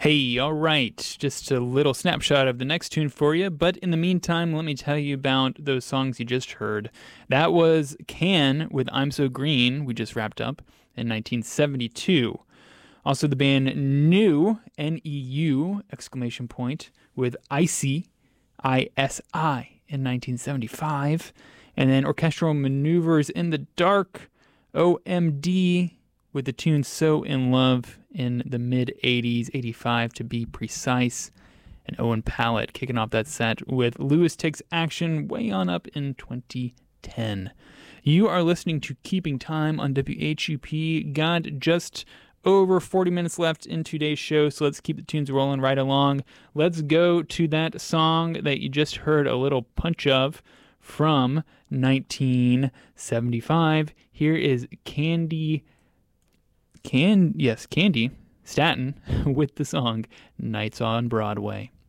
Hey, all right. Just a little snapshot of the next tune for you. But in the meantime, let me tell you about those songs you just heard. That was Can with I'm So Green, we just wrapped up in 1972. Also, the band Neu, Neu, exclamation point, with Icy, ISI, in 1975. And then Orchestral Maneuvers in the Dark, OMD, with the tune So in Love in the mid 80s, 85 to be precise. And Owen Pallett kicking off that set with Lewis Takes Action way on up in 2010. You are listening to Keeping Time on WHUP. Got just over 40 minutes left in today's show, so let's keep the tunes rolling right along. Let's go to that song that you just heard a little punch of from 1975. Here is Candy Staten with the song Nights on Broadway.